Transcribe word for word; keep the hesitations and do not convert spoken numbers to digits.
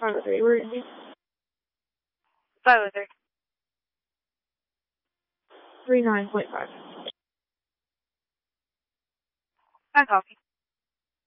five oh three. Where is he? five oh three. three nine point five. I copy.